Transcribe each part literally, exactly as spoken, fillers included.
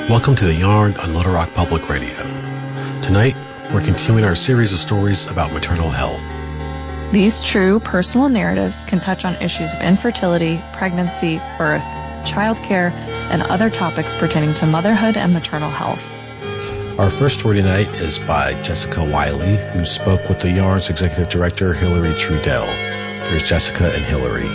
Welcome to The Yarn on Little Rock Public Radio. Tonight, we're continuing our series of stories about maternal health. These true personal narratives can touch on issues of infertility, pregnancy, birth, childcare, and other topics pertaining to motherhood and maternal health. Our first story tonight is by Jessica Wiley, who spoke with The Yarn's executive director, Hillary Trudell. Here's Jessica and Hillary.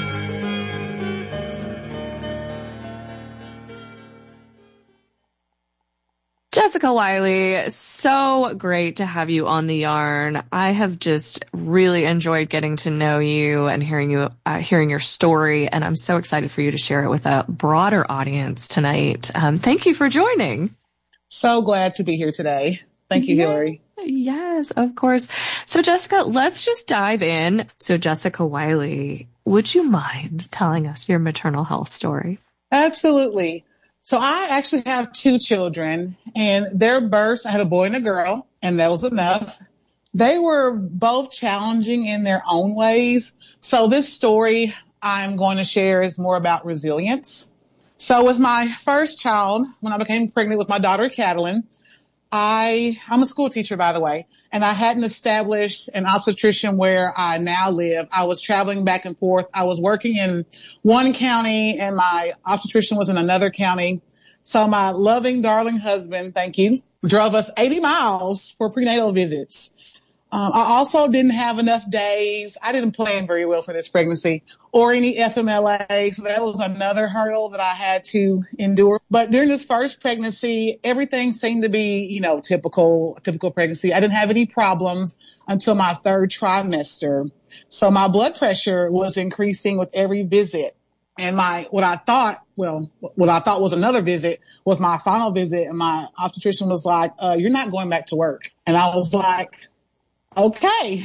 Jessica Wiley, so great to have you on The Yarn. I have just really enjoyed getting to know you and hearing you, uh, hearing your story, and I'm so excited for you to share it with a broader audience tonight. Um, thank you for joining. So glad to be here today. Thank you, yeah. Hillary. Yes, of course. So, Jessica, let's just dive in. So, Jessica Wiley, would you mind telling us your maternal health story? Absolutely. So I actually have two children, and their births, I have a boy and a girl, and that was enough. They were both challenging in their own ways. So this story I'm going to share is more about resilience. So with my first child, when I became pregnant with my daughter, Catalin, I, I'm a school teacher, by the way, and I hadn't established an obstetrician where I now live. I was traveling back and forth. I was working in one county and my obstetrician was in another county. So my loving, darling husband, thank you, drove us eighty miles for prenatal visits. Um, I also didn't have enough days. I didn't plan very well for this pregnancy or any F M L A. So that was another hurdle that I had to endure. But during this first pregnancy, everything seemed to be, you know, typical, typical pregnancy. I didn't have any problems until my third trimester. So my blood pressure was increasing with every visit. And my, what I thought, well, what I thought was another visit was my final visit. And my obstetrician was like, uh, you're not going back to work. And I was like, okay.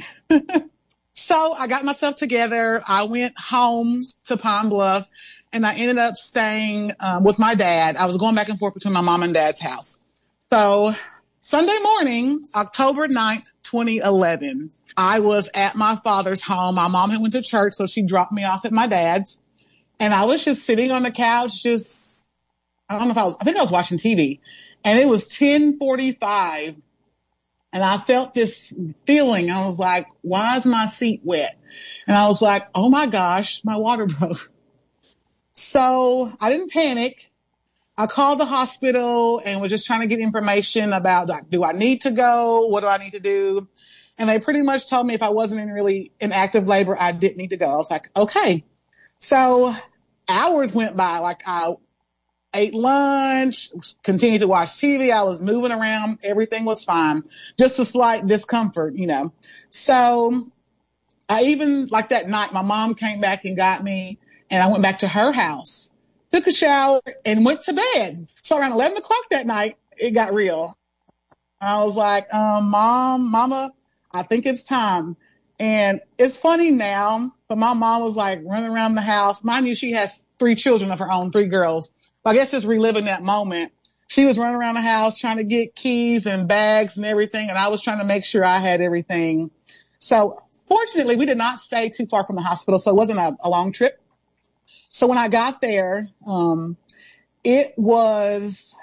So I got myself together. I went home to Pine Bluff and I ended up staying um, with my dad. I was going back and forth between my mom and dad's house. So Sunday morning, October ninth, twenty eleven, I was at my father's home. My mom had went to church, so she dropped me off at my dad's. And I was just sitting on the couch, just, I don't know if I was, I think I was watching T V. And it was ten forty-five. And I felt this feeling. I was like, why is my seat wet? And I was like, oh my gosh, my water broke. So I didn't panic. I called the hospital and was just trying to get information about, like, do I need to go? What do I need to do? And they pretty much told me if I wasn't in really in active labor, I didn't need to go. I was like, okay. So hours went by. Like I ate lunch, continued to watch T V. I was moving around. Everything was fine. Just a slight discomfort, you know. So I even, like that night, my mom came back and got me, and I went back to her house, took a shower, and went to bed. So around eleven o'clock that night, it got real. I was like, um, Mom, Mama, I think it's time. And it's funny now, but my mom was like running around the house. Mind you, she has three children of her own, three girls. I guess just reliving that moment. She was running around the house trying to get keys and bags and everything. And I was trying to make sure I had everything. So fortunately, we did not stay too far from the hospital. So it wasn't a, a long trip. So when I got there, um, it was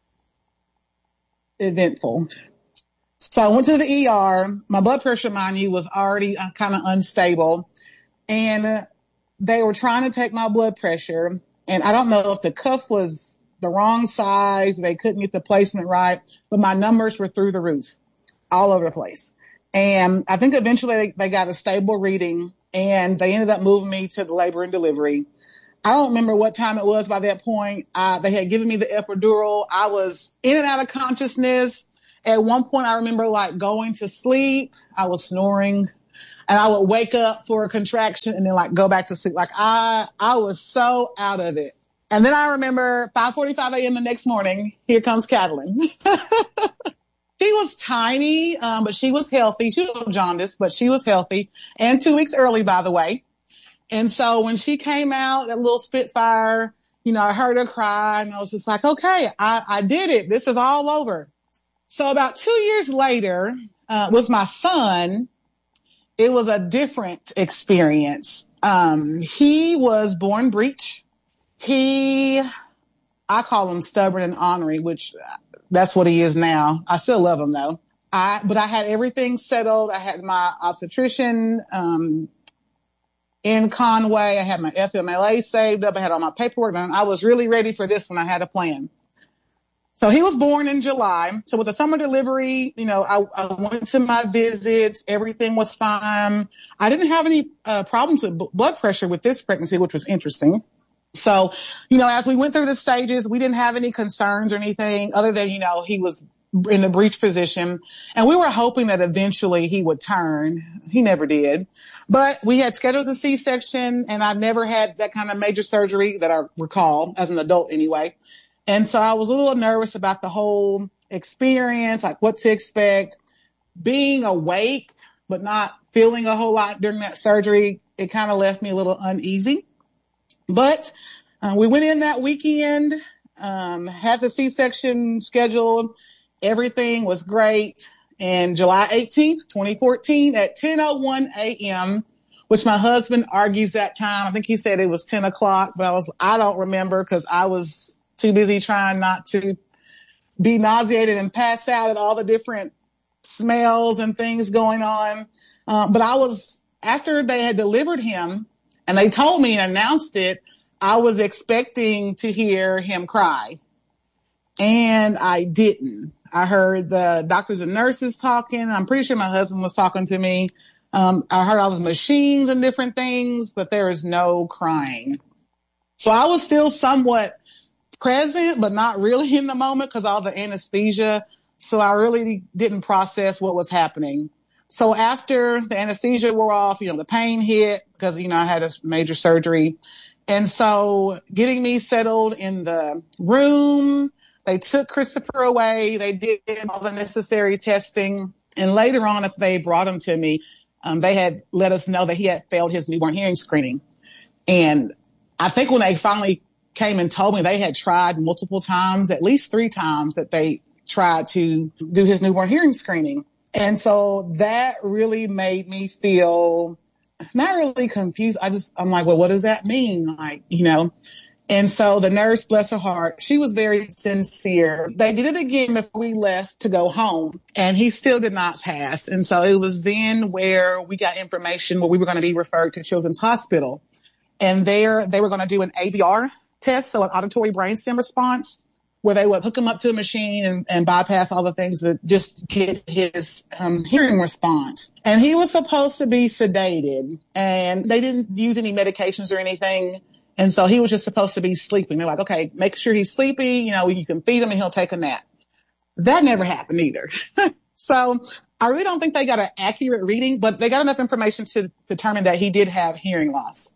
eventful. So I went to the E R. My blood pressure, mind you, was already uh, kind of unstable. And uh, they were trying to take my blood pressure. And I don't know if the cuff was the wrong size. They couldn't get the placement right. But my numbers were through the roof, all over the place. And I think eventually they, they got a stable reading. And they ended up moving me to the labor and delivery. I don't remember what time it was by that point. Uh, they had given me the epidural. I was in and out of consciousness. At one point, I remember like going to sleep. I was snoring and I would wake up for a contraction and then like go back to sleep. Like I, I was so out of it. And then I remember five forty-five a.m. the next morning, here comes Catalin. She was tiny, um, but she was healthy. She was jaundiced, but she was healthy and two weeks early, by the way. And so when she came out, that little Spitfire, you know, I heard her cry and I was just like, okay, I, I did it. This is all over. So about two years later, uh, with my son, it was a different experience. Um, he was born breech. He I call him stubborn and ornery, which that's what he is now. I still love him though. I, but I had everything settled. I had my obstetrician, um, in Conway. I had my F M L A saved up. I had all my paperwork done. I was really ready for this when I had a plan. So he was born in July. So with the summer delivery, you know, I, I went to my visits. Everything was fine. I didn't have any uh, problems with b- blood pressure with this pregnancy, which was interesting. So, you know, as we went through the stages, we didn't have any concerns or anything other than, you know, he was in a breech position. And we were hoping that eventually he would turn. He never did. But we had scheduled the C-section, and I've never had that kind of major surgery that I recall, as an adult anyway. And so I was a little nervous about the whole experience, like what to expect. Being awake, but not feeling a whole lot during that surgery, it kind of left me a little uneasy. But uh, we went in that weekend, um, had the C-section scheduled. Everything was great. And July eighteenth, twenty fourteen at ten oh one a.m., which my husband argues that time. I think he said it was ten o'clock, but I was, I don't remember because I was too busy trying not to be nauseated and pass out at all the different smells and things going on. Um, but I was, after they had delivered him and they told me and announced it, I was expecting to hear him cry. And I didn't. I heard the doctors and nurses talking. I'm pretty sure my husband was talking to me. Um, I heard all the machines and different things, but there is no crying. So I was still somewhat present, but not really in the moment because all the anesthesia. So I really didn't process what was happening. So after the anesthesia wore off, you know, the pain hit because, you know, I had a major surgery. And so getting me settled in the room, they took Christopher away. They did all the necessary testing. And later on, if they brought him to me, um, they had let us know that he had failed his newborn hearing screening. And I think when they finally came and told me, they had tried multiple times, at least three times that they tried to do his newborn hearing screening. And so that really made me feel not really confused. I just, I'm like, well, what does that mean? Like, you know, and so the nurse, bless her heart, she was very sincere. They did it again before we left to go home, and he still did not pass. And so it was then where we got information where we were going to be referred to Children's Hospital. And there they were going to do an A B R test, so an auditory brainstem response, where they would hook him up to a machine and, and bypass all the things that just get his um, hearing response. And he was supposed to be sedated, and they didn't use any medications or anything. And so he was just supposed to be sleeping. They're like, okay, make sure he's sleepy. You know, you can feed him and he'll take a nap. That never happened either. So I really don't think they got an accurate reading, but they got enough information to determine that he did have hearing loss.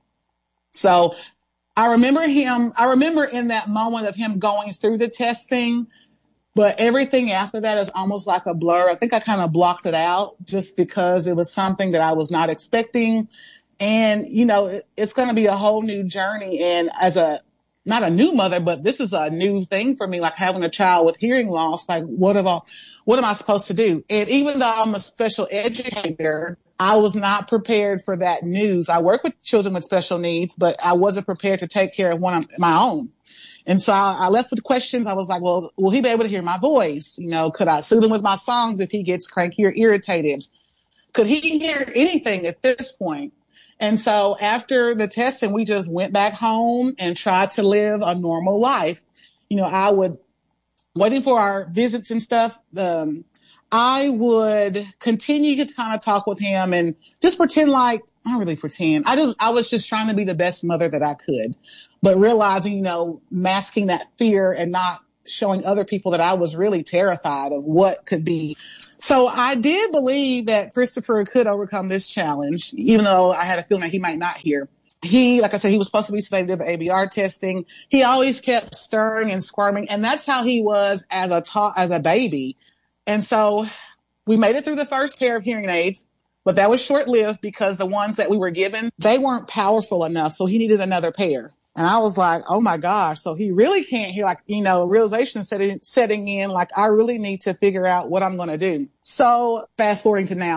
So I remember him, I remember in that moment of him going through the testing, but everything after that is almost like a blur. I think I kind of blocked it out just because it was something that I was not expecting. And, you know, it, it's going to be a whole new journey. And as a, not a new mother, but this is a new thing for me, like having a child with hearing loss. Like, what am I, what am I supposed to do? And even though I'm a special educator, I was not prepared for that news. I work with children with special needs, but I wasn't prepared to take care of one of my own. And so I, I left with questions. I was like, well, will he be able to hear my voice? You know, could I soothe him with my songs if he gets cranky or irritated? Could he hear anything at this point? And so after the testing, we just went back home and tried to live a normal life. You know, I would, waiting for our visits and stuff, um, I would continue to kind of talk with him and just pretend like, I don't really pretend. I just, I was just trying to be the best mother that I could, but realizing, you know, masking that fear and not showing other people that I was really terrified of what could be. So I did believe that Christopher could overcome this challenge, even though I had a feeling that he might not hear. He, like I said, he was supposed to be sedated for A B R testing. He always kept stirring and squirming, and that's how he was as a ta- as a baby. And so we made it through the first pair of hearing aids, but that was short-lived because the ones that we were given, they weren't powerful enough. So he needed another pair. And I was like, oh my gosh. So he really can't hear, like, you know, realization setting, setting in, like, I really need to figure out what I'm going to do. So fast forwarding to now.